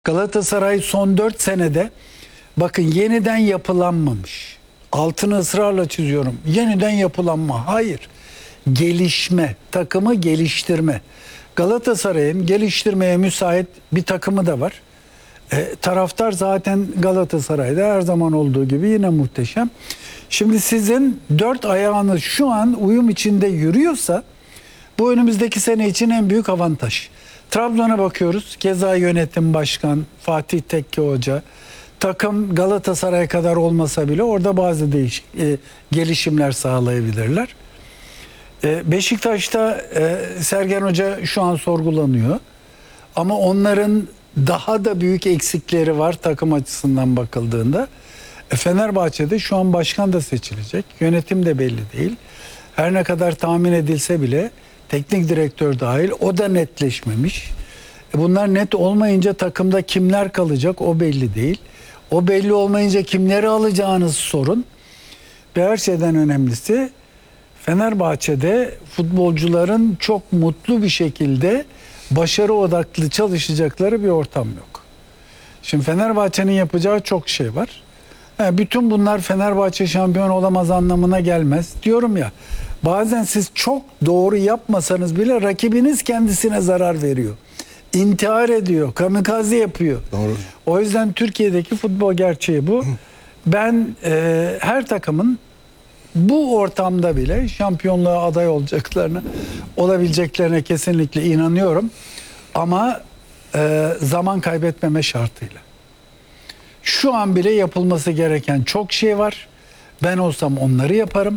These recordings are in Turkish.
Galatasaray son 4 senede bakın yeniden yapılanmamış. Altını ısrarla çiziyorum. Yeniden yapılanma. Hayır. Gelişme, takımı geliştirme. Galatasaray'ın geliştirmeye müsait bir takımı da var. Taraftar zaten Galatasaray'da her zaman olduğu gibi yine muhteşem. Şimdi sizin 4 ayağınız şu an uyum içinde yürüyorsa bu önümüzdeki sene için en büyük avantaj. Trabzon'a bakıyoruz. Keza yönetim, başkan, Fatih Tekke Hoca. Takım Galatasaray kadar olmasa bile orada bazı gelişimler sağlayabilirler. Beşiktaş'ta Sergen Hoca şu an sorgulanıyor. Ama onların daha da büyük eksikleri var takım açısından bakıldığında. Fenerbahçe'de şu an başkan da seçilecek. Yönetim de belli değil. Her ne kadar tahmin edilse bile teknik direktör dahil o da netleşmemiş. Bunlar net olmayınca takımda kimler kalacak o belli değil. O belli olmayınca kimleri alacağınız sorun. Ve her şeyden önemlisi Fenerbahçe'de futbolcuların çok mutlu bir şekilde başarı odaklı çalışacakları bir ortam yok. Şimdi Fenerbahçe'nin yapacağı çok şey var. Bütün bunlar Fenerbahçe şampiyon olamaz anlamına gelmez. Diyorum ya, bazen siz çok doğru yapmasanız bile rakibiniz kendisine zarar veriyor. İntihar ediyor, kamikaze yapıyor. Doğru. O yüzden Türkiye'deki futbol gerçeği bu. Ben her takımın bu ortamda bile şampiyonluğa aday olabileceklerine kesinlikle inanıyorum. Ama zaman kaybetmeme şartıyla. Şu an bile yapılması gereken çok şey var. Ben olsam onları yaparım.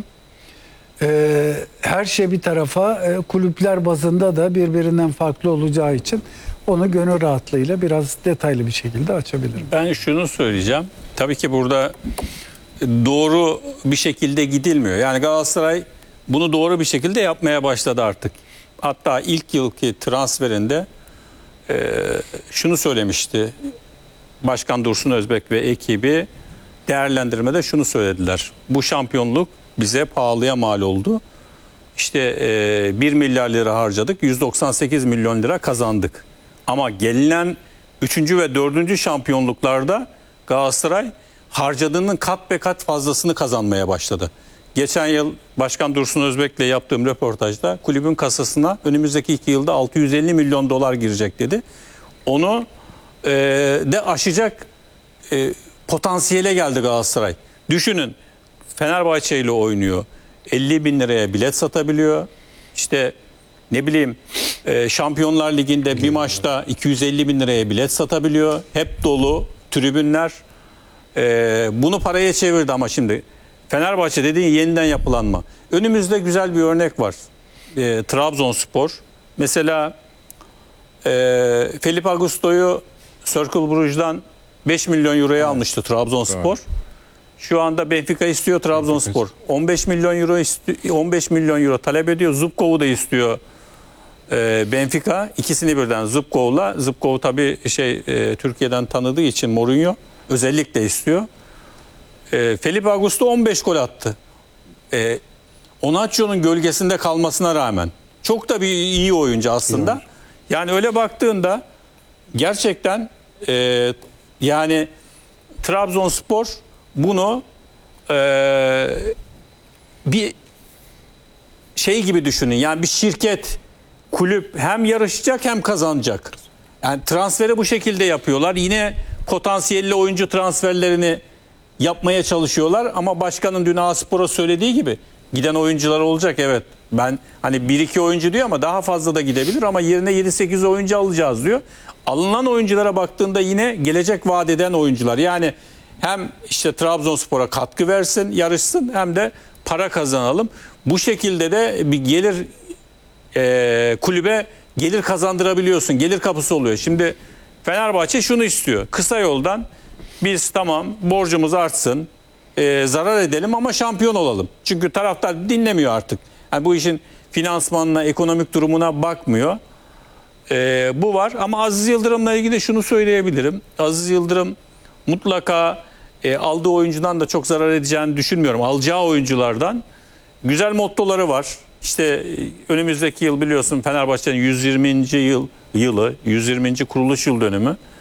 Her şey bir tarafa, kulüpler bazında da birbirinden farklı olacağı için onu gönül rahatlığıyla biraz detaylı bir şekilde açabilirim. Ben şunu söyleyeceğim. Tabii ki burada doğru bir şekilde gidilmiyor. Yani Galatasaray bunu doğru bir şekilde yapmaya başladı artık. Hatta ilk yılki transferinde şunu söylemişti. Başkan Dursun Özbek ve ekibi değerlendirmede şunu söylediler. Bu şampiyonluk bize pahalıya mal oldu. İşte 1 milyar lira harcadık, 198 milyon lira kazandık. Ama gelinen 3. ve 4. şampiyonluklarda Galatasaray harcadığının kat be kat fazlasını kazanmaya başladı. Geçen yıl Başkan Dursun Özbek'le yaptığım röportajda kulübün kasasına önümüzdeki 2 yılda 650 milyon dolar girecek dedi. Onu de aşacak potansiyele geldi Galatasaray. Düşünün, Fenerbahçe ile oynuyor. 50 bin liraya bilet satabiliyor. İşte ne bileyim Şampiyonlar Ligi'nde bir maçta 250 bin liraya bilet satabiliyor. Hep dolu tribünler. Bunu paraya çevirdi ama şimdi Fenerbahçe dediğin yeniden yapılanma. Önümüzde güzel bir örnek var. Trabzonspor. Mesela Felipe Augusto'yu Cercle Brugge'dan 5 milyon euroya almıştı Trabzonspor. Evet. Şu anda Benfica istiyor Trabzonspor. 15 milyon euro 15 milyon euro talep ediyor. Zubkov'u da istiyor Benfica. İkisini birden Zubkov'la. Zubkov tabii Türkiye'den tanıdığı için Mourinho özellikle istiyor. Felipe Augusto 15 gol attı. Onaccio'nun gölgesinde kalmasına rağmen. Çok da bir iyi oyuncu aslında. Yani öyle baktığında gerçekten yani Trabzonspor bunu bir şey gibi düşünün. Yani bir şirket, kulüp hem yarışacak hem kazanacak. Yani transferi bu şekilde yapıyorlar. Yine potansiyelli oyuncu transferlerini yapmaya çalışıyorlar. Ama başkanın dün A-Spor'a söylediği gibi giden oyuncular olacak, evet. Ben hani 1-2 oyuncu diyor ama daha fazla da gidebilir ama yerine 7-8 oyuncu alacağız diyor. Alınan oyunculara baktığında yine gelecek vaat eden oyuncular. Yani hem işte Trabzonspor'a katkı versin, yarışsın, hem de para kazanalım. Bu şekilde de bir gelir kulübe gelir kazandırabiliyorsun. Gelir kapısı oluyor. Şimdi Fenerbahçe şunu istiyor. Kısa yoldan biz tamam borcumuz artsın, zarar edelim ama şampiyon olalım. Çünkü taraftar dinlemiyor artık. Yani bu işin finansmanına, ekonomik durumuna bakmıyor. Bu var ama Aziz Yıldırım'la ilgili şunu söyleyebilirim. Aziz Yıldırım mutlaka aldığı oyuncudan da çok zarar edeceğini düşünmüyorum. Alacağı oyunculardan güzel mottoları var. İşte önümüzdeki yıl biliyorsun Fenerbahçe'nin 120. yılı, 120. kuruluş yıl dönümü.